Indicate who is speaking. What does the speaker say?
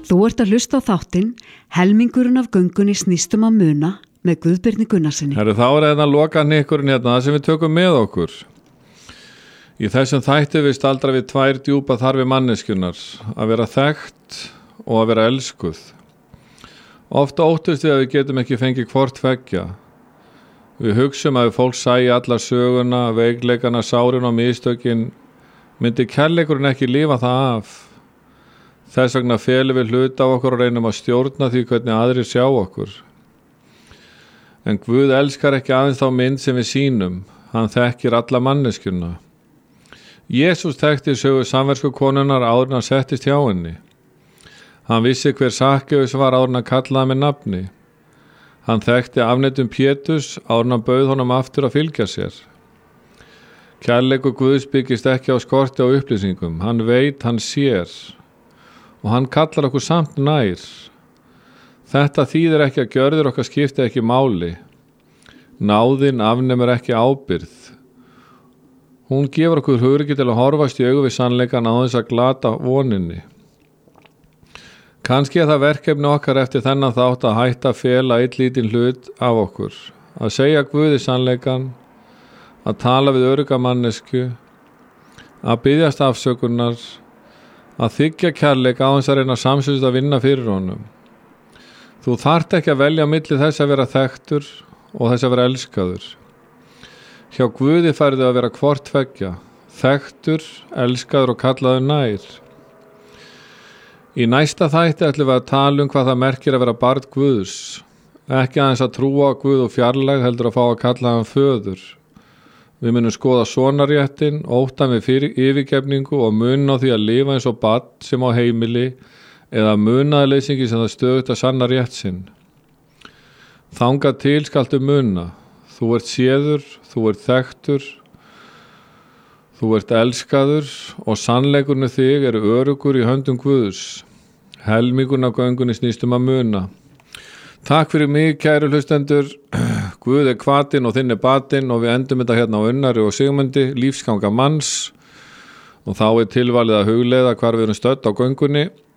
Speaker 1: Þú ert að hlusta á þáttinn Helmingurinn af göngunni snýstum að muna með Guðbirni Gunnarsinni.
Speaker 2: Herru, þá er þetta lokahnykkurinn hérna, það sem við tökum með okkur. Í þessum þætti við staldra við tvær djúpa þarfir manneskjunnar, að vera þekkt og að vera elskuð. Ofta óttust við að við getum ekki fengið hvort tveggja. Við hugsum að fólk sæi alla söguna, veikleikana, sárin og mistökin, myndi kærleikurinn ekki lifa það af. Þess vegna felum við hluta á okkur og reynum að stjórna því hvernig aðrir sjá okkur. En Guð elskar ekki aðeins þá mynd sem við sýnum, hann þekkir alla manneskjuna. Jesús þekkti sögu samverskukonunnar áður en hann settist hjá henni. Hann vissi hver Sakkeus var áður en hann kallaði með nafni. Hann þekkti afneitun Péturs áður en hann bauð honum aftur að fylgja sér. Kærleikur Guðs byggist ekki á skorti á upplýsingum, hann veit, hann sér. Og hann kallar okkur samt nær. Þetta þýðir ekki að gjörðir okkar skipti ekki máli. Náðin afnemur ekki ábyrgð. Hún gefur okkur hugrekki til að horfast í augu við sannleikann á þess að glata voninni. Kannski er það verkefni okkar eftir þennan þátt að hætta að fela einn lítinn hlut af okkur. Að segja Guði sannleikann, að tala við örugga mannesku, að biðjast afsökunar, að þiggja kærleik á þess að reyna samsust að vinna fyrir honum. Þú þarft ekki að velja milli þess að vera þekktur og þess að vera elskaður. Hjá Guði færðu að vera hvort tveggja, þekktur, elskaður og kallaður nær. Í næsta þætti ætlum við að tala hvað það merkir að vera barn Guðs. Ekki aðeins að trúa á Guð og fjarlægð heldur að fá að kalla hann föður. Við munum skoða sonarréttin, óttan við yfirgefningu og mun á því að lifa eins og barn sem á heimili eða munaðarleysingi sem það stöðugt að sanna rétt sinn. Þangað til skaltu muna. Þú ert séður, þú ert þekktur, þú ert elskaður og sannleikurinn þig er örugur í höndum Guðs. Helmingurinn af göngunni snýstum að muna. Takk fyrir mig, kæru hlustendur. Guð er hvatinn og þinn er batinn og við endum þetta hérna á Unnari og Sigmundi, lífsganga manns, og þá er tilvalið að hugleiða hvar við erum stödd á göngunni.